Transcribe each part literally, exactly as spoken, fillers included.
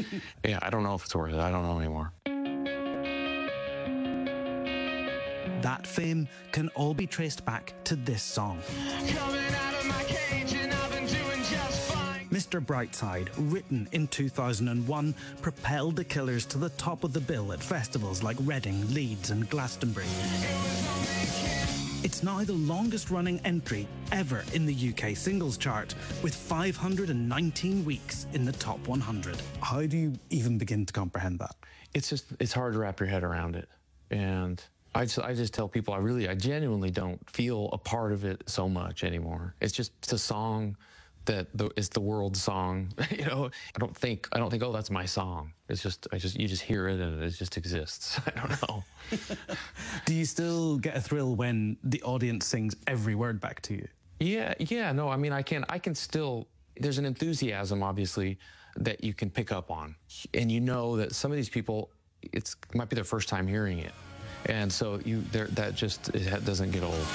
yeah, I don't know if it's worth it. I don't know anymore. That fame can all be traced back to this song. Coming out of my cage and I've been doing just fine. Mister Brightside, written in two thousand one, propelled the Killers to the top of the bill at festivals like Reading, Leeds and Glastonbury. It's now the longest running entry ever in the U K singles chart, with five hundred nineteen weeks in the top one hundred. How do you even begin to comprehend that? It's just, it's hard to wrap your head around it. And I just, I just tell people I really, I genuinely don't feel a part of it so much anymore. It's just it's a song that the, is the world's song. You know, I don't think, I don't think, oh, that's my song. It's just, I just, you just hear it and it just exists. I don't know. Do you still get a thrill when the audience sings every word back to you? Yeah, yeah, no, I mean, I can, I can still, there's an enthusiasm, obviously, that you can pick up on. And you know that some of these people, it's might be their first time hearing it. And so you, there, that just, it doesn't get old.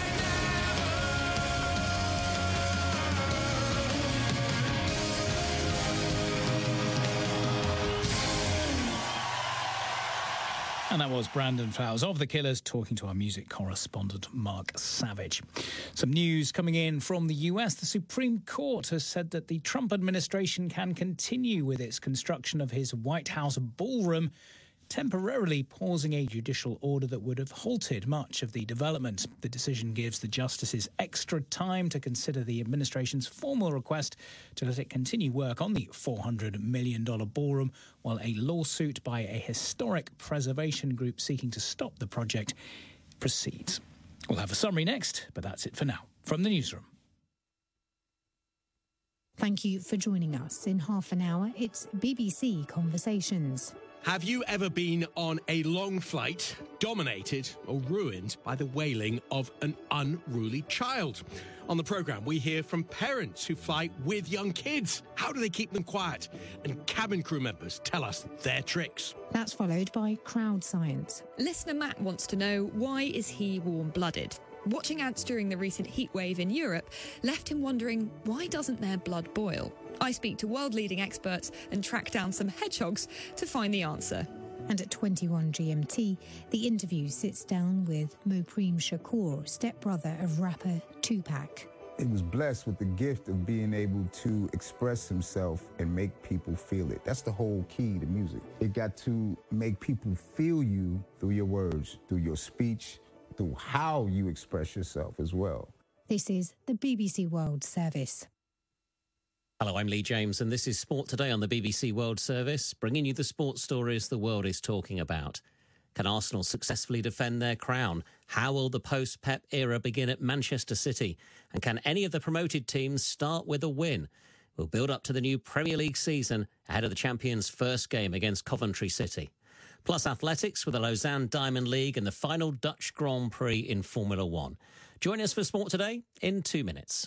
And that was Brandon Flowers of The Killers talking to our music correspondent, Mark Savage. Some news coming in from the U S. The Supreme Court has said that the Trump administration can continue with its construction of his White House ballroom, temporarily pausing a judicial order that would have halted much of the development. The decision gives the justices extra time to consider the administration's formal request to let it continue work on the four hundred million dollars ballroom, while a lawsuit by a historic preservation group seeking to stop the project proceeds. We'll have a summary next, but that's it for now. From the newsroom. Thank you for joining us. In half an hour, it's B B C Conversations. Have you ever been on a long flight dominated or ruined by the wailing of an unruly child? On the programme, we hear from parents who fly with young kids. How do they keep them quiet? And cabin crew members tell us their tricks. That's followed by Crowd Science. Listener Matt wants to know, why is he warm-blooded? Watching ants during the recent heatwave in Europe left him wondering, why doesn't their blood boil? I speak to world-leading experts and track down some hedgehogs to find the answer. And at twenty-one G M T, The Interview sits down with Mopreme Shakur, stepbrother of rapper Tupac. He was blessed with the gift of being able to express himself and make people feel it. That's the whole key to music. It got to make people feel you through your words, through your speech, through how you express yourself as well. This is the B B C World Service. Hello, I'm Lee James, and this is Sport Today on the B B C World Service, bringing you the sports stories the world is talking about. Can Arsenal successfully defend their crown? How will the post-Pep era begin at Manchester City? And can any of the promoted teams start with a win? We'll build up to the new Premier League season ahead of the champions' first game against Coventry City. Plus athletics with the Lausanne Diamond League and the final Dutch Grand Prix in Formula One. Join us for Sport Today in two minutes.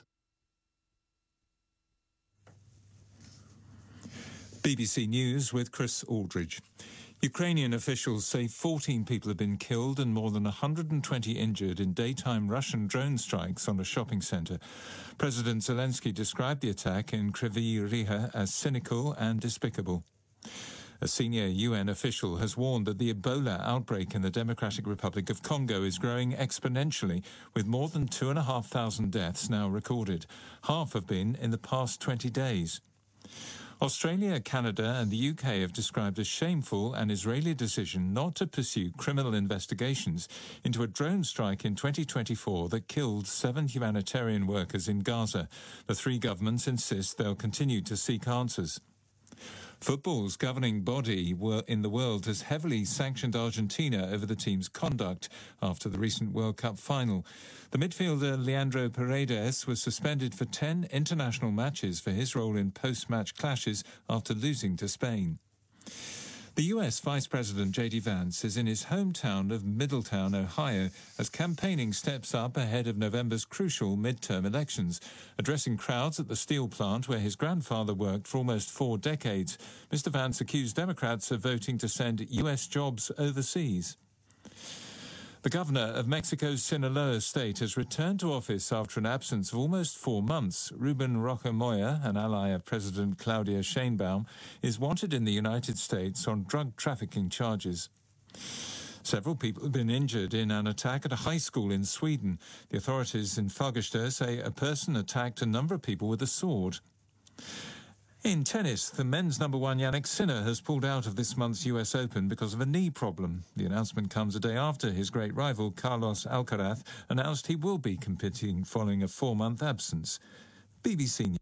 B B C News with Chris Aldridge. Ukrainian officials say fourteen people have been killed and more than one hundred twenty injured in daytime Russian drone strikes on a shopping centre. President Zelensky described the attack in Kryvyi Rih as cynical and despicable. A senior U N official has warned that the Ebola outbreak in the Democratic Republic of Congo is growing exponentially, with more than two and a half thousand deaths now recorded. Half have been in the past twenty days. Australia, Canada and the U K have described a shameful an Israeli decision not to pursue criminal investigations into a drone strike in twenty twenty-four that killed seven humanitarian workers in Gaza. The three governments insist they'll continue to seek answers. Football's governing body in the world has heavily sanctioned Argentina over the team's conduct after the recent World Cup final. The midfielder Leandro Paredes was suspended for ten international matches for his role in post-match clashes after losing to Spain. The U S Vice President J D Vance is in his hometown of Middletown, Ohio, as campaigning steps up ahead of November's crucial midterm elections. Addressing crowds at the steel plant where his grandfather worked for almost four decades, Mister Vance accused Democrats of voting to send U S jobs overseas. The governor of Mexico's Sinaloa state has returned to office after an absence of almost four months. Ruben Roca Moya, an ally of President Claudia Sheinbaum, is wanted in the United States on drug trafficking charges. Several people have been injured in an attack at a high school in Sweden. The authorities in Fagersta say a person attacked a number of people with a sword. In tennis, the men's number one Jannik Sinner has pulled out of this month's U S Open because of a knee problem. The announcement comes a day after his great rival Carlos Alcaraz announced he will be competing following a four-month absence. B B C News.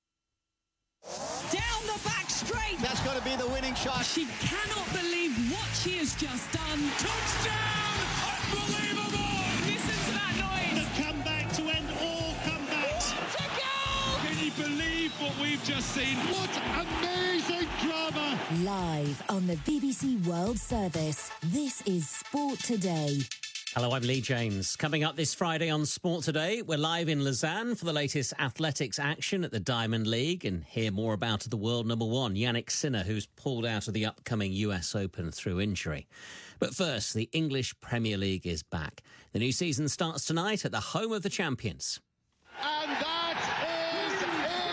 Down the back straight. That's got to be the winning shot. She cannot believe what she has just done. Touchdown! Unbelievable! Listen to that noise. The comeback to end all comebacks. What a goal! Can you believe what we've just seen? What amazing drama! Live on the B B C World Service, this is Sport Today. Hello, I'm Lee James. Coming up this Friday on Sport Today, we're live in Lausanne for the latest athletics action at the Diamond League and hear more about the world number one, Jannik Sinner, who's pulled out of the upcoming U S Open through injury. But first, the English Premier League is back. The new season starts tonight at the home of the champions. And that is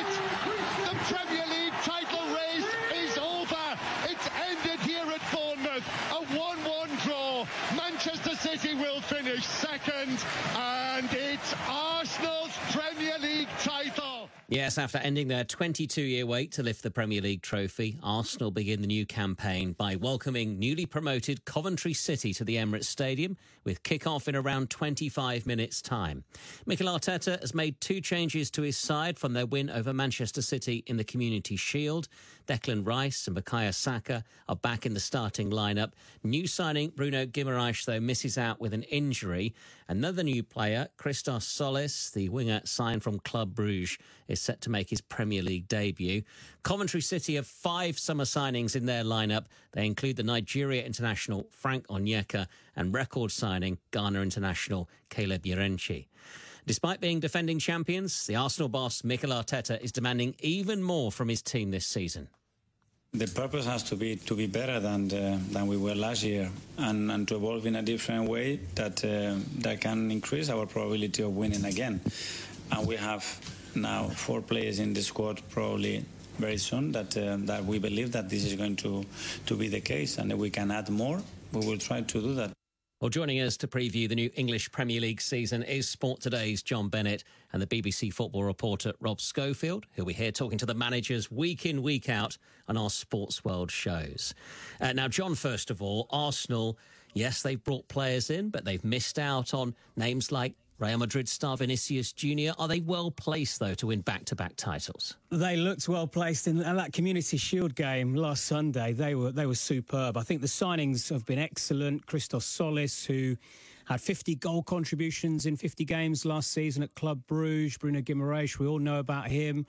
it. The Premier League title race is over. It's ended here at Bournemouth. A one one draw. Manchester City will finish second, and it's Arsenal's Premier League title. Yes, after ending their twenty-two-year wait to lift the Premier League trophy, Arsenal begin the new campaign by welcoming newly promoted Coventry City to the Emirates Stadium with kick-off in around twenty-five minutes' time. Mikel Arteta has made two changes to his side from their win over Manchester City in the Community Shield. Declan Rice and Bukayo Saka are back in the starting lineup. New signing Bruno Guimaraes, though, misses out with an injury. Another new player, Christos Solis, the winger signed from Club Brugge, is set to make his Premier League debut. Coventry City have five summer signings in their lineup. They include the Nigeria international Frank Onyeka and record signing Ghana international Caleb Yerenchi. Despite being defending champions, the Arsenal boss Mikel Arteta is demanding even more from his team this season. The purpose has to be to be better than uh, than we were last year, and, and to evolve in a different way that uh, that can increase our probability of winning again. And we have now four players in the squad, probably very soon, that uh, that we believe that this is going to to be the case, and if we can add more, we will try to do that. Well, joining us to preview the new English Premier League season is Sport Today's John Bennett and the B B C football reporter Rob Schofield, who we hear talking to the managers week in, week out on our Sports World shows. Uh, now, John, first of all, Arsenal, yes, they've brought players in, but they've missed out on names like Real Madrid star Vinicius Junior Are they well placed, though, to win back-to-back titles? They looked well placed in that Community Shield game last Sunday. They were they were superb. I think the signings have been excellent. Christos Solis, who had fifty goal contributions in fifty games last season at Club Brugge. Bruno Guimaraes, we all know about him.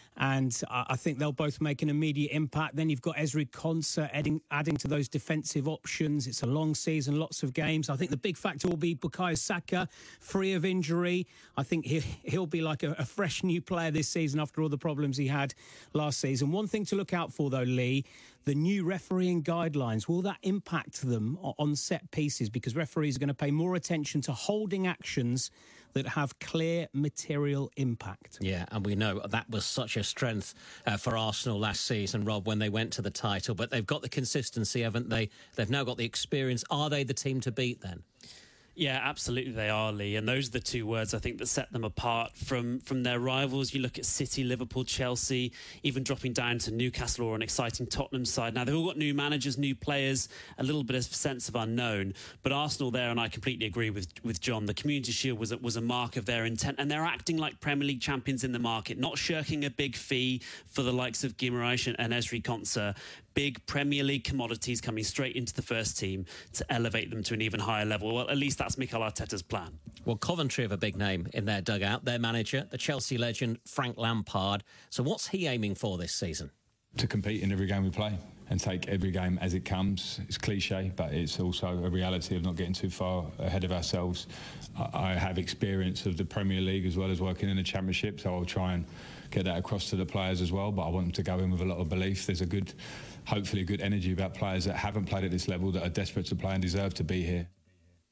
And I think they'll both make an immediate impact. Then you've got Ezri Konsa adding, adding to those defensive options. It's a long season, lots of games. I think the big factor will be Bukayo Saka, free of injury. I think he, he'll be like a, a fresh new player this season after all the problems he had last season. One thing to look out for, though, Lee, the new refereeing guidelines, will that impact them on set pieces? Because referees are going to pay more attention to holding actions that have clear material impact. Yeah, and we know that was such a strength uh, for Arsenal last season, Rob, when they went to the title. But they've got the consistency, haven't they? They've now got the experience. Are they the team to beat then? Yeah, absolutely they are, Lee. And those are the two words, I think, that set them apart from, from their rivals. You look at City, Liverpool, Chelsea, even dropping down to Newcastle or an exciting Tottenham side. Now, they've all got new managers, new players, a little bit of sense of unknown. But Arsenal there, and I completely agree with, with John, the Community Shield was a, was a mark of their intent. And they're acting like Premier League champions in the market, not shirking a big fee for the likes of Guimaraes and Ezri Konsa. Big Premier League commodities coming straight into the first team to elevate them to an even higher level. Well, at least that's Mikel Arteta's plan. Well, Coventry have a big name in their dugout. Their manager, the Chelsea legend Frank Lampard. So what's he aiming for this season? To compete in every game we play and take every game as it comes. It's cliche, but it's also a reality of not getting too far ahead of ourselves. I have experience of the Premier League as well as working in the Championship, so I'll try and get that across to the players as well, but I want them to go in with a lot of belief. There's a good, hopefully a good energy about players that haven't played at this level, that are desperate to play and deserve to be here.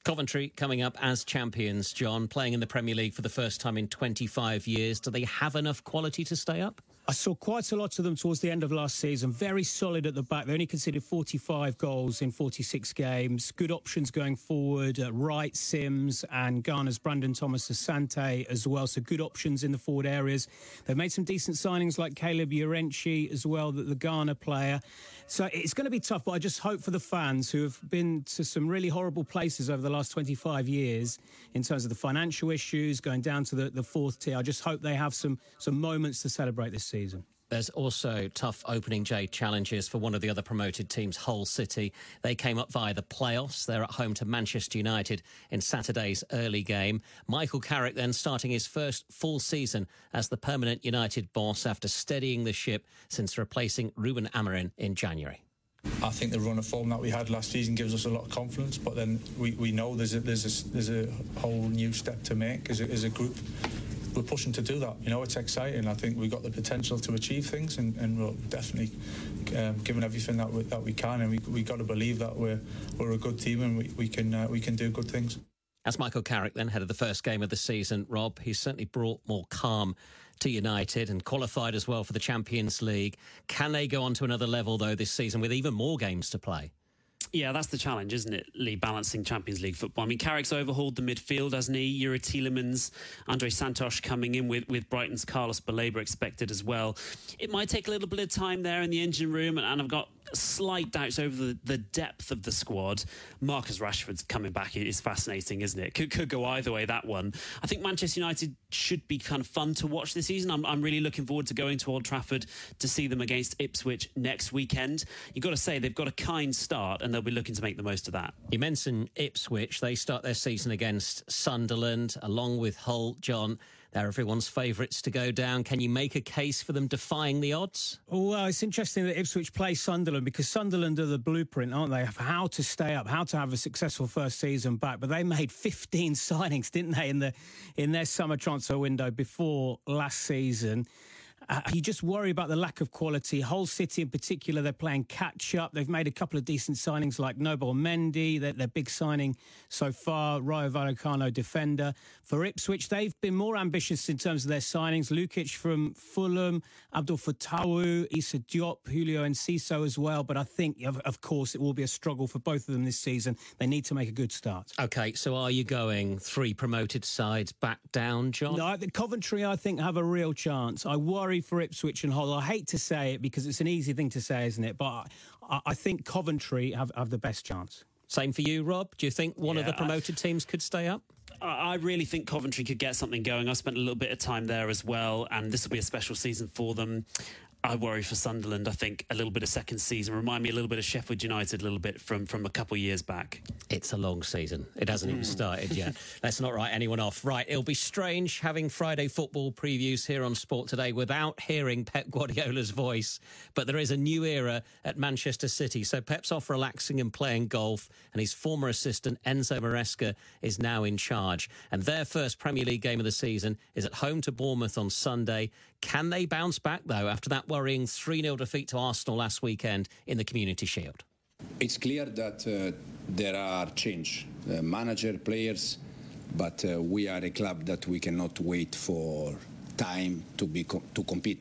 Coventry coming up as champions, John, playing in the Premier League for the first time in twenty-five years. Do they have enough quality to stay up? I saw quite a lot of them towards the end of last season. Very solid at the back. They only conceded forty-five goals in forty-six games. Good options going forward. Uh, Wright, Sims and Ghana's Brandon Thomas Asante as well. So good options in the forward areas. They've made some decent signings like Caleb Urenchi as well, the, the Ghana player. So it's going to be tough, but I just hope for the fans who have been to some really horrible places over the last twenty-five years in terms of the financial issues, going down to the, the fourth tier. I just hope they have some, some moments to celebrate this season. There's also tough opening day challenges for one of the other promoted teams, Hull City. They came up via the playoffs. They're at home to Manchester United in Saturday's early game. Michael Carrick then starting his first full season as the permanent United boss after steadying the ship since replacing Ruben Amorim in January. I think the run of form that we had last season gives us a lot of confidence, but then we, we know there's a, there's, a, there's a whole new step to make as a, as a group. We're pushing to do that. You know, it's exciting. I think we've got the potential to achieve things, and, and we're definitely um, giving everything that we, that we can, and we we got to believe that we're we're a good team and we, we can uh, we can do good things. As Michael Carrick then headed the first game of the season, Rob, he's certainly brought more calm to United and qualified as well for the Champions League. Can they go on to another level though this season with even more games to play? Yeah, that's the challenge, isn't it, Lee, balancing Champions League football. I mean, Carrick's overhauled the midfield, hasn't he? Yuri Tielemans, Andre Santos coming in with, with Brighton's Carlos Baleba expected as well. It might take a little bit of time there in the engine room, and, and I've got slight doubts over the, the depth of the squad. Marcus Rashford's coming back is fascinating, isn't it? Could, could go either way, that one. I think Manchester United should be kind of fun to watch this season. I'm, I'm really looking forward to going to Old Trafford to see them against Ipswich next weekend. You've got to say, they've got a kind start and they'll be looking to make the most of that. You mentioned Ipswich. They start their season against Sunderland, along with Hull. John, they're everyone's favourites to go down. Can you make a case for them defying the odds? Well, it's interesting that Ipswich play Sunderland because Sunderland are the blueprint, aren't they, of how to stay up, how to have a successful first season back. But they made fifteen signings, didn't they, in the in their summer transfer window before last season. Uh, you just worry about the lack of quality. Hull City in particular, they're playing catch-up. They've made a couple of decent signings like Nobel Mendy, their, their big signing so far, Rayo Vallecano defender. For Ipswich, they've been more ambitious in terms of their signings. Lukic from Fulham, Abdul Fattawu, Issa Diop, Julio Enciso as well. But I think, of, of course, it will be a struggle for both of them this season. They need to make a good start. OK, so are you going three promoted sides back down, John? No, the Coventry, I think, have a real chance. I worry for Ipswich and Hull. I hate to say it because it's an easy thing to say, isn't it? But I, I think Coventry have, have the best chance. Same for you, Rob? Do you think one yeah, of the promoted I, teams could stay up? I really think Coventry could get something going. I spent a little bit of time there as well, and this will be a special season for them. I worry for Sunderland. I think a little bit of second season. Remind me a little bit of Sheffield United, a little bit from, from a couple of years back. It's a long season. It hasn't mm. even started yet. Let's not write anyone off. Right, it'll be strange having Friday football previews here on Sport Today without hearing Pep Guardiola's voice. But there is a new era at Manchester City. So Pep's off relaxing and playing golf, and his former assistant Enzo Maresca is now in charge. And their first Premier League game of the season is at home to Bournemouth on Sunday. Can they bounce back, though, after that worrying three nil defeat to Arsenal last weekend in the Community Shield? It's clear that uh, there are change, uh, manager, players, but uh, we are a club that we cannot wait for time to be co- to compete.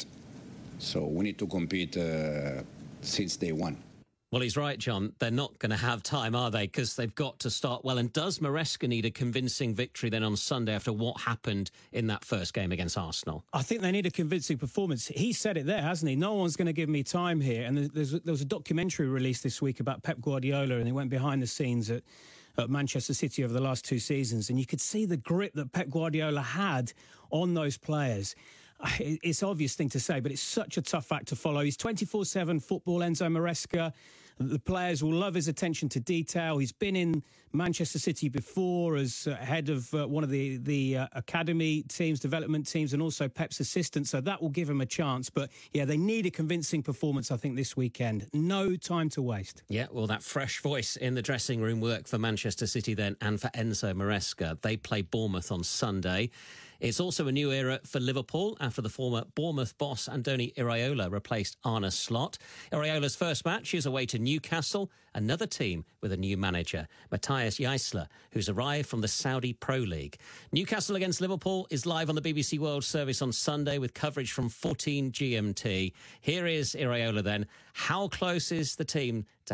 So we need to compete uh, since day one. Well, he's right, John. They're not going to have time, are they? Because they've got to start well. And does Maresca need a convincing victory then on Sunday after what happened in that first game against Arsenal? I think they need a convincing performance. He said it there, hasn't he? No one's going to give me time here. And there's, there was a documentary released this week about Pep Guardiola, and they went behind the scenes at, at Manchester City over the last two seasons. And you could see the grip that Pep Guardiola had on those players. It's an obvious thing to say, but it's such a tough act to follow. He's twenty-four seven football, Enzo Maresca. The players will love his attention to detail. He's been in Manchester City before as uh, head of uh, one of the, the uh, academy teams, development teams, and also Pep's assistant. So that will give him a chance. But, yeah, they need a convincing performance, I think, this weekend. No time to waste. Yeah, well, that fresh voice in the dressing room worked for Manchester City then and for Enzo Maresca. They play Bournemouth on Sunday. It's also a new era for Liverpool after the former Bournemouth boss Andoni Iraola replaced Arne Slot. Iraola's first match is away to Newcastle, another team with a new manager, Matthias Jaissle, who's arrived from the Saudi Pro League. Newcastle against Liverpool is live on the B B C World Service on Sunday with coverage from fourteen G M T. Here is Iraola then. How close is the team to